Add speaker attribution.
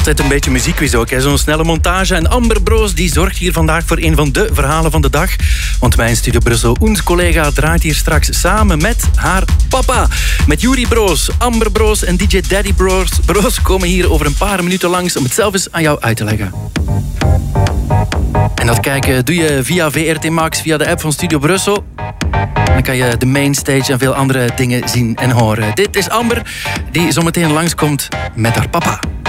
Speaker 1: Altijd een beetje muziekquiz ook, zo'n snelle montage. En Amber Broos die zorgt hier vandaag voor een van de verhalen van de dag. Want mijn Studio Brussel ons collega draait hier straks samen met haar papa. Met Yuri Broos, Amber Broos en DJ Daddy Broos komen hier over een paar minuten langs om het zelf eens aan jou uit te leggen. En dat kijken doe je via VRT Max, via de app van Studio Brussel. Dan kan je de mainstage en veel andere dingen zien en horen. Dit is Amber, die zometeen langskomt met haar papa.